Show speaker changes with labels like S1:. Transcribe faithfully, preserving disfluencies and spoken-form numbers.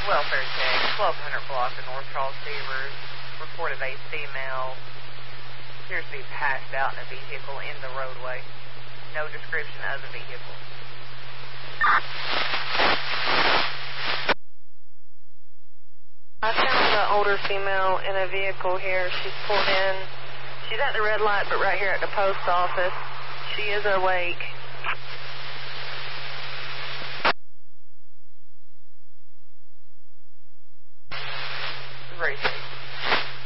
S1: Welfare check, twelve hundred block of North Charles Severs. Reported a female appears to be passed out in a vehicle in the roadway. No description of the vehicle.
S2: I found an older female in a vehicle here. She's pulled in. She's at the red light, but right here at the post office. She is awake.